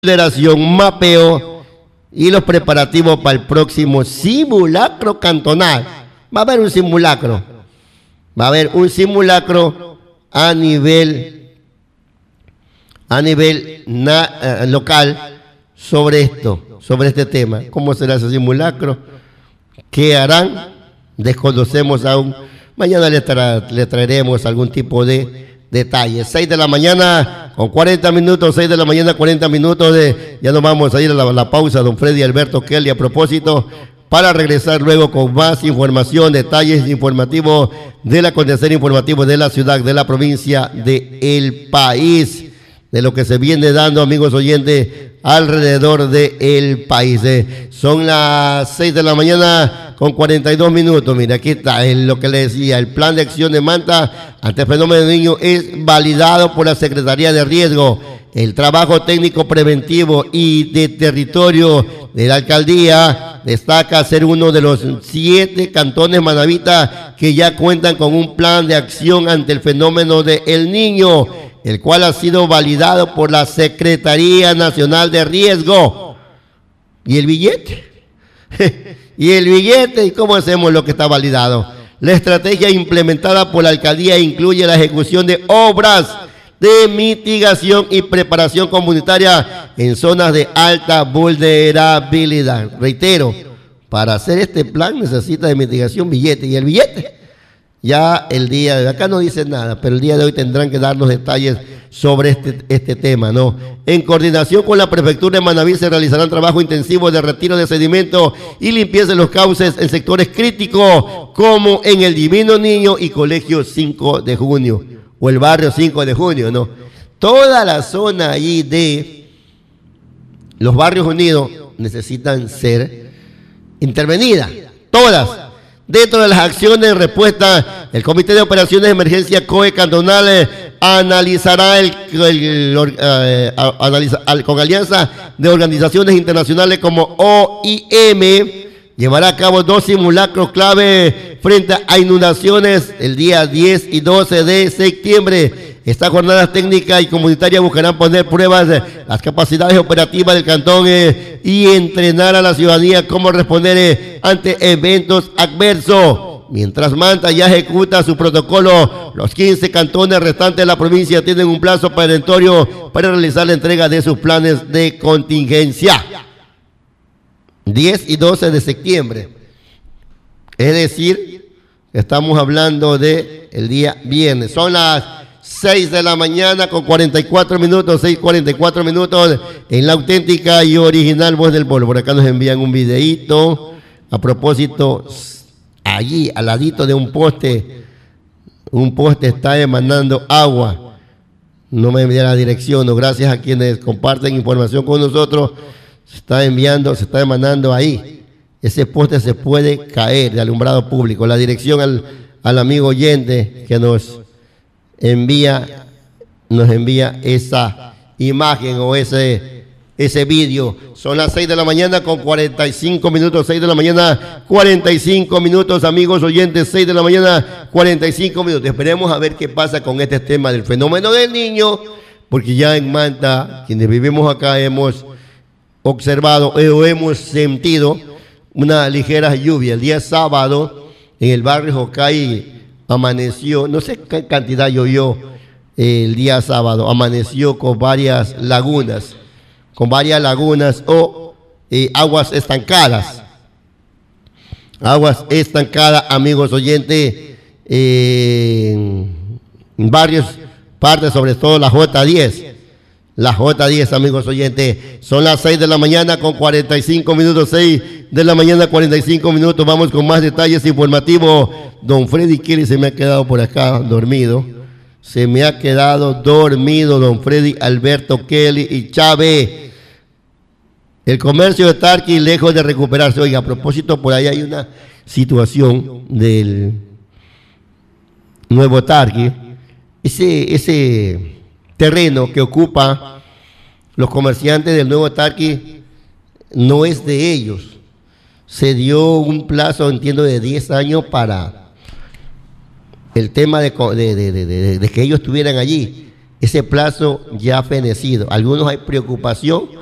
consideración, mapeo y los preparativos para el próximo simulacro cantonal. Va a haber un simulacro. Va a haber un simulacro a nivel local sobre esto, sobre este tema. ¿Cómo será ese simulacro? ¿Qué harán? Desconocemos aún. Mañana le traeremos algún tipo de detalles. 6 de la mañana con 40 minutos, 6 de la mañana 40 minutos. Ya nos vamos a ir a la pausa, don Freddy Alberto Kelly, a propósito, para regresar luego con más información, detalles informativos del acontecer informativo de la ciudad, de la provincia, del país, de lo que se viene dando, amigos oyentes, alrededor del país. Son las 6 de la mañana con 42 minutos. Mira, aquí está lo que le decía. El plan de acción de Manta ante el fenómeno de niños es validado por la Secretaría de Riesgo. El trabajo técnico preventivo y de territorio de la alcaldía destaca ser uno de los 7 cantones manavitas que ya cuentan con un plan de acción ante el fenómeno del niño, el cual ha sido validado por la Secretaría Nacional de Riesgo. ¿Y el billete? ¿Y el billete? ¿Y cómo hacemos lo que está validado? La estrategia implementada por la alcaldía incluye la ejecución de obras de mitigación y preparación comunitaria en zonas de alta vulnerabilidad. Reitero, para hacer este plan necesita de mitigación billete. ¿Y el billete? Ya el día de acá no dice nada, pero el día de hoy tendrán que darnos detalles sobre este tema, ¿no? En coordinación con la prefectura de Manaví se realizarán trabajos intensivos de retiro de sedimento y limpieza de los cauces en sectores críticos, como en el Divino Niño y Colegio 5 de Junio, o el barrio 5 de Junio, ¿no? Toda la zona ahí de los barrios unidos necesitan ser intervenidas, todas. Dentro de las acciones de respuesta, el Comité de Operaciones de Emergencia COE Cantonal analizará con alianza de organizaciones internacionales como OIM, llevará a cabo 2 simulacros clave frente a inundaciones el día 10 y 12 de septiembre. Estas jornadas técnicas y comunitarias buscarán poner pruebas las capacidades operativas del cantón y entrenar a la ciudadanía cómo responder ante eventos adversos. Mientras Manta ya ejecuta su protocolo, los 15 cantones restantes de la provincia tienen un plazo perentorio para realizar la entrega de sus planes de contingencia. 10 y 12 de septiembre. Es decir, estamos hablando de el día viernes. Son las 6 de la mañana con 44 minutos, 6:44 minutos en la auténtica y original Voz del Pueblo. Por acá nos envían un videíto. A propósito, allí al ladito de un poste está emanando agua. No me envía la dirección, no, gracias a quienes comparten información con nosotros. Se está emanando ahí. Ese poste se puede caer de alumbrado público. La dirección al amigo oyente que nos envía esa imagen o ese vídeo. Son las 6 de la mañana con 45 minutos, 6 de la mañana 45 minutos, amigos oyentes, 6 de la mañana 45 minutos. Esperemos a ver qué pasa con este tema del fenómeno del niño, porque ya en Manta, quienes vivimos acá, hemos observado o hemos sentido una ligera lluvia. El día sábado en el barrio Jocay amaneció, no sé qué cantidad llovió el día sábado, amaneció con varias lagunas o aguas estancadas. Aguas estancadas, amigos oyentes, en varios partes, sobre todo la J10. La J10, amigos oyentes. Son las 6 de la mañana con 45 minutos, 6 de la mañana 45 minutos. Vamos con más detalles informativos. Don Freddy Kelly se me ha quedado por acá dormido. Se me ha quedado dormido don Freddy Alberto Kelly y Chávez. El comercio de Tarqui lejos de recuperarse. Oiga, a propósito, por ahí hay una situación del nuevo Tarqui. Ese terreno que ocupa los comerciantes del nuevo Tarqui no es de ellos. Se dio un plazo, entiendo, de 10 años para el tema de que ellos estuvieran allí. Ese plazo ya ha fenecido. Algunos hay preocupación